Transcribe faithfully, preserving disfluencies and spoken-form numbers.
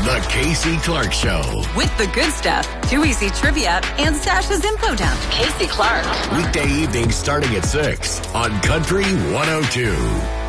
The Casey Clark Show. With the good stuff, Too Easy Trivia, and Sasha's Info Dump. Casey Clark. Weekday evenings starting at six on Country one oh two.